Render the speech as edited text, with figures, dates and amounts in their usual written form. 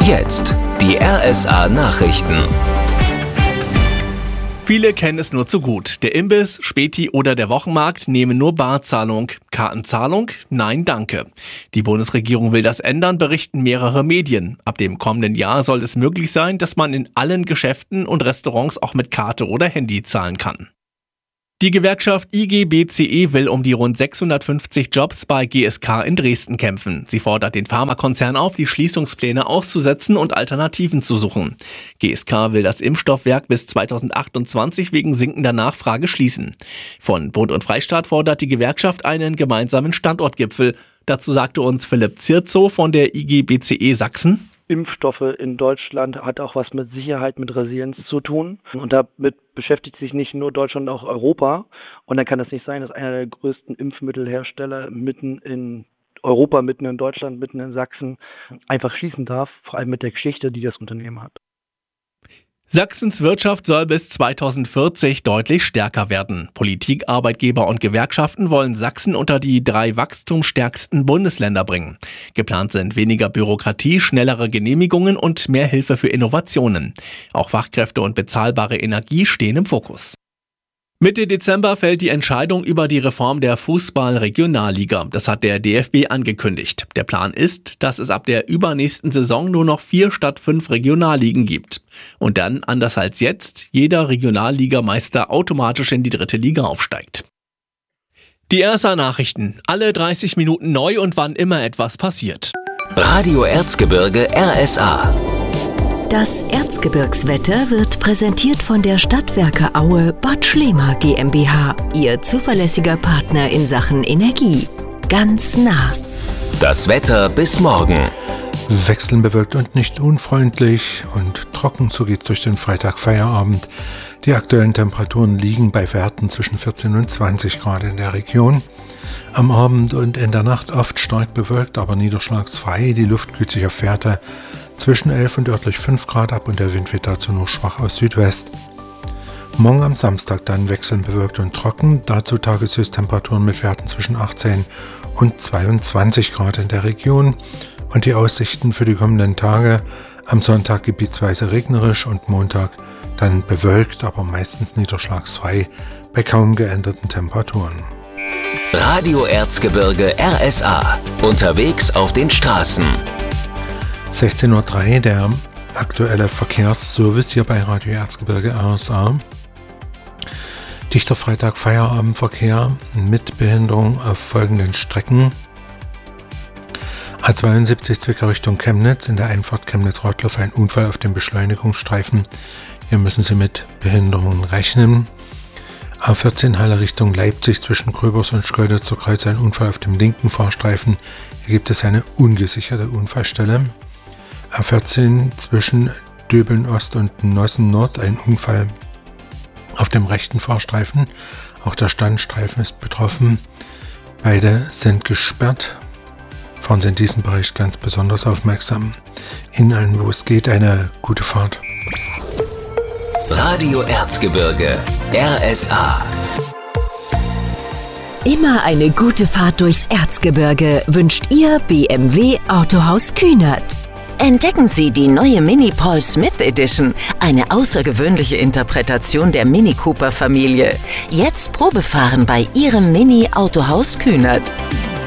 Jetzt die RSA Nachrichten. Viele kennen es nur zu gut. Der Imbiss, Späti oder der Wochenmarkt nehmen nur Barzahlung. Kartenzahlung? Nein, danke. Die Bundesregierung will das ändern, berichten mehrere Medien. Ab dem kommenden Jahr soll es möglich sein, dass man in allen Geschäften und Restaurants auch mit Karte oder Handy zahlen kann. Die Gewerkschaft IG BCE will um die rund 650 Jobs bei GSK in Dresden kämpfen. Sie fordert den Pharmakonzern auf, die Schließungspläne auszusetzen und Alternativen zu suchen. GSK will das Impfstoffwerk bis 2028 wegen sinkender Nachfrage schließen. Von Bund und Freistaat fordert die Gewerkschaft einen gemeinsamen Standortgipfel. Dazu sagte uns Philipp Zierzow von der IG BCE Sachsen: Impfstoffe in Deutschland hat auch was mit Sicherheit, mit Resilienz zu tun. Und damit beschäftigt sich nicht nur Deutschland, auch Europa. Und dann kann es nicht sein, dass einer der größten Impfmittelhersteller mitten in Europa, mitten in Deutschland, mitten in Sachsen einfach schließen darf, vor allem mit der Geschichte, die das Unternehmen hat. Sachsens Wirtschaft soll bis 2040 deutlich stärker werden. Politik, Arbeitgeber und Gewerkschaften wollen Sachsen unter die 3 wachstumsstärksten Bundesländer bringen. Geplant sind weniger Bürokratie, schnellere Genehmigungen und mehr Hilfe für Innovationen. Auch Fachkräfte und bezahlbare Energie stehen im Fokus. Mitte Dezember fällt die Entscheidung über die Reform der Fußball-Regionalliga. Das hat der DFB angekündigt. Der Plan ist, dass es ab der übernächsten Saison nur noch 4 statt 5 Regionalligen gibt. Und dann, anders als jetzt, jeder Regionalligameister automatisch in die 3. Liga aufsteigt. Die RSA Nachrichten. Alle 30 Minuten neu und wann immer etwas passiert. Radio Erzgebirge RSA. Das Erzgebirgswetter wird präsentiert von der Stadtwerke Aue Bad Schlema GmbH, Ihr zuverlässiger Partner in Sachen Energie. Ganz nah. Das Wetter bis morgen. Wechselnd bewölkt und nicht unfreundlich und trocken, so geht's durch den Freitagfeierabend. Die aktuellen Temperaturen liegen bei Werten zwischen 14 und 20 Grad in der Region. Am Abend und in der Nacht oft stark bewölkt, aber niederschlagsfrei. Die Luft kühlt sich auf Werte zwischen 11 und örtlich 5 Grad ab und der Wind wird dazu nur schwach aus Südwest. Morgen am Samstag dann wechselnd bewölkt und trocken, dazu Tageshöchsttemperaturen mit Werten zwischen 18 und 22 Grad in der Region. Und die Aussichten für die kommenden Tage: am Sonntag gebietsweise regnerisch und Montag dann bewölkt, aber meistens niederschlagsfrei bei kaum geänderten Temperaturen. Radio Erzgebirge RSA. Unterwegs auf den Straßen. 16:03 Uhr, der aktuelle Verkehrsservice hier bei Radio Erzgebirge RSA. Dichter Freitag-Feierabendverkehr mit Behinderung auf folgenden Strecken. A72 Zwickau Richtung Chemnitz, in der Einfahrt Chemnitz-Rottloff ein Unfall auf dem Beschleunigungsstreifen. Hier müssen Sie mit Behinderungen rechnen. A14 Halle Richtung Leipzig zwischen Gröbers und Schkeuditz zur Kreuz ein Unfall auf dem linken Fahrstreifen. Hier gibt es eine ungesicherte Unfallstelle. A14 zwischen Döbeln Ost und Nossen Nord ein Unfall auf dem rechten Fahrstreifen. Auch der Standstreifen ist betroffen. Beide sind gesperrt. Fahren Sie in diesem Bereich ganz besonders aufmerksam. Ihnen allen, wo es geht, eine gute Fahrt. Radio Erzgebirge RSA. Immer eine gute Fahrt durchs Erzgebirge wünscht Ihr BMW Autohaus Kühnert. Entdecken Sie die neue Mini Paul Smith Edition, eine außergewöhnliche Interpretation der Mini Cooper Familie. Jetzt Probefahren bei Ihrem Mini Autohaus Kühnert.